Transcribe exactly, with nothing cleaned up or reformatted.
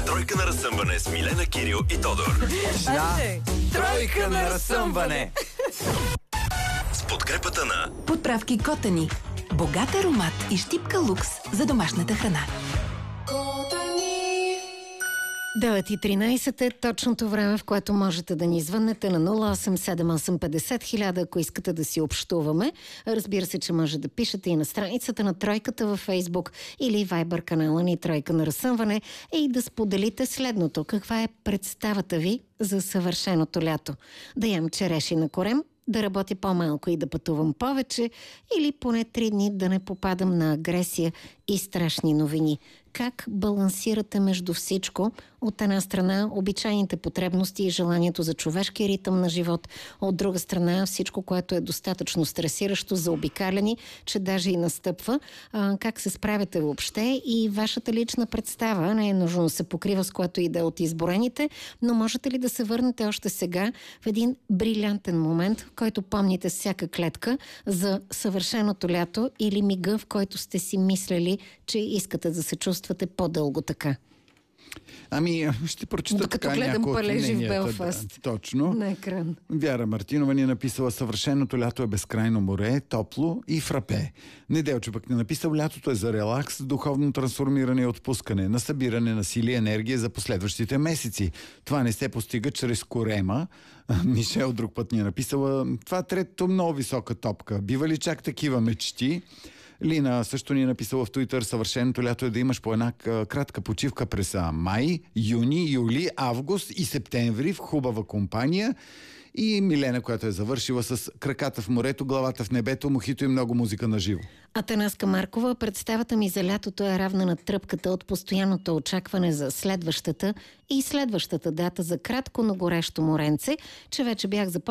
Тройка на разсъмване с Милена, Кирил и Тодор. Да, тройка на разсъмване. С подкрепата на подправки Котани. Богат аромат и щипка лукс за домашната храна. девет и тринайсет е точното време, в което можете да ни звъннете на нула осем седем осем петдесет хиляда, ако искате да си общуваме. Разбира се, че може да пишете и на страницата на Тройката във Фейсбук или Вайбър канала ни Тройка на разсъмване и да споделите следното. Каква е представата ви за съвършеното лято? Да ям череши на корем, да работя по-малко и да пътувам повече, или поне три дни да не попадам на агресия и страшни новини. Как балансирате между всичко? От една страна обичайните потребности и желанието за човешки ритъм на живот, от друга страна всичко, което е достатъчно стресиращо, заобикаляни, че даже и настъпва. А, как се справяте въобще и вашата лична представа? Не е нужно да се покрива с което и да е от изборените, но можете ли да се върнете още сега в един брилянтен момент, в който помните всяка клетка за съвършеното лято или мига, в който сте си мислили, че искате да се чувствате по-дълго така? Ами, ще прочита Докато така гледам някои от палежи в мненията, Белфаст. Да, точно. На екран. Вяра Мартинова ни е написала: съвършеното лято е безкрайно море, топло и фрапе. Неделчо пък ни е написал: лятото е за релакс, духовно трансформиране и отпускане, на събиране на сили и енергия за последващите месеци. Това не се постига чрез корема. Мишел друг път ни е написала: това третото много висока топка. Бива ли чак такива мечти? Лина също ни е написала в Twitter: съвършеното лято е да имаш по една кратка почивка през май, юни, юли, август и септември в хубава компания. И Милена, която е завършила с краката в морето, главата в небето, мохито и много музика на живо. Атанаска Маркова: представата ми за лятото е равна на тръпката от постоянното очакване за следващата и следващата дата за кратко, но горещо моренце, че вече бях започнала